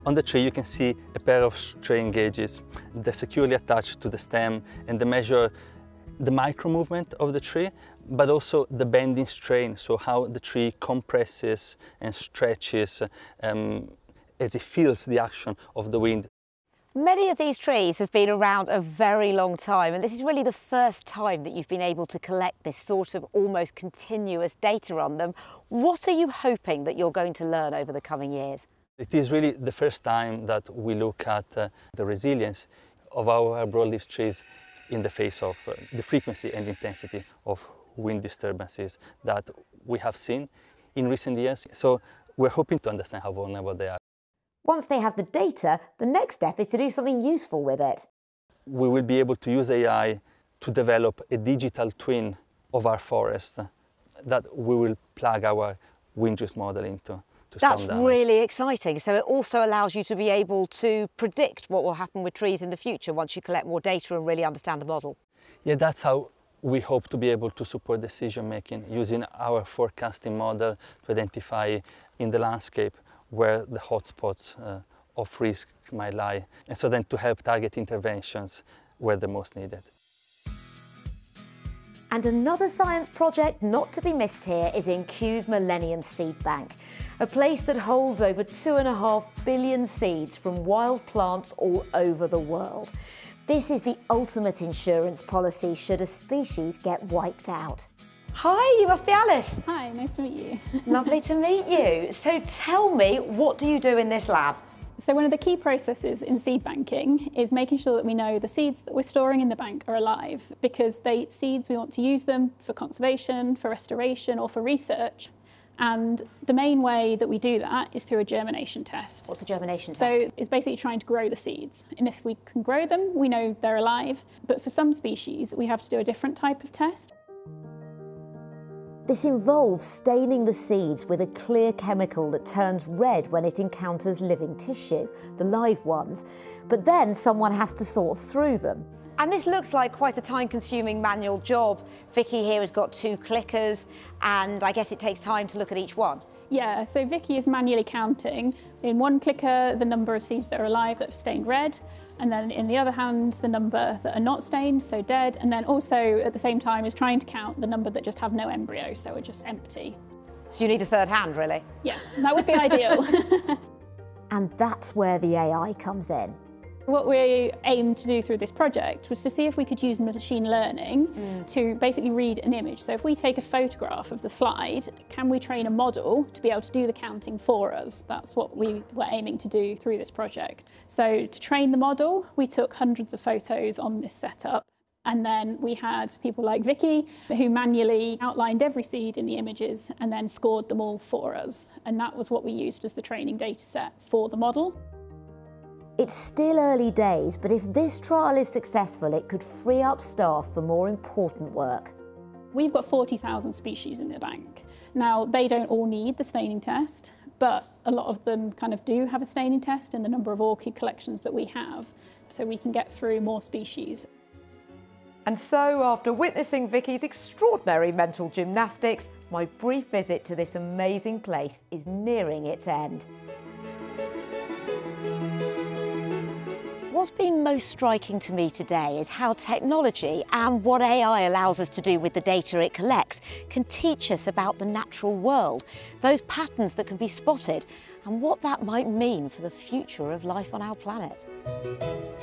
On the tree you can see a pair of strain gauges. They're securely attached to the stem and they measure the micro movement of the tree, but also the bending strain, so how the tree compresses and stretches as it feels the action of the wind. Many of these trees have been around a very long time, and this is really the first time that you've been able to collect this sort of almost continuous data on them. What are you hoping that you're going to learn over the coming years? It is really the first time that we look at the resilience of our broadleaf trees in the face of the frequency and intensity of wind disturbances that we have seen in recent years. So we're hoping to understand how vulnerable they are. Once they have the data, the next step is to do something useful with it. We will be able to use AI to develop a digital twin of our forest that we will plug our wind drift model into. That's really exciting. So it also allows you to be able to predict what will happen with trees in the future once you collect more data and really understand the model. Yeah, that's how we hope to be able to support decision making using our forecasting model to identify in the landscape where the hotspots of risk might lie, and so then to help target interventions where they're most needed. And another science project not to be missed here is in Kew's Millennium Seed Bank, a place that holds over 2.5 billion seeds from wild plants all over the world. This is the ultimate insurance policy should a species get wiped out. Hi, you must be Alice. Hi, nice to meet you. Lovely to meet you. So tell me, what do you do in this lab? So one of the key processes in seed banking is making sure that we know the seeds that we're storing in the bank are alive, because seeds, we want to use them for conservation, for restoration or for research. And the main way that we do that is through a germination test. What's a germination test? So it's basically trying to grow the seeds. And if we can grow them, we know they're alive. But for some species, we have to do a different type of test. This involves staining the seeds with a clear chemical that turns red when it encounters living tissue, the live ones. But then someone has to sort through them. And this looks like quite a time-consuming manual job. Vicky here has got 2 clickers, and I guess it takes time to look at each one. Yeah, so Vicky is manually counting in one clicker the number of seeds that are alive that have stained red, and then in the other hand the number that are not stained, so dead, and then also at the same time is trying to count the number that just have no embryo, so are just empty. So you need a third hand, really? Yeah, that would be ideal. And that's where the AI comes in. What we aimed to do through this project was to see if we could use machine learning to basically read an image. So if we take a photograph of the slide, can we train a model to be able to do the counting for us? That's what we were aiming to do through this project. So to train the model, we took hundreds of photos on this setup. And then we had people like Vicky who manually outlined every seed in the images and then scored them all for us. And that was what we used as the training data set for the model. It's still early days, but if this trial is successful, it could free up staff for more important work. We've got 40,000 species in the bank. Now, they don't all need the staining test, but a lot of them kind of do have a staining test in the number of orchid collections that we have, so we can get through more species. And so, after witnessing Vicky's extraordinary mental gymnastics, my brief visit to this amazing place is nearing its end. What's been most striking to me today is how technology and what AI allows us to do with the data it collects can teach us about the natural world, those patterns that can be spotted, and what that might mean for the future of life on our planet.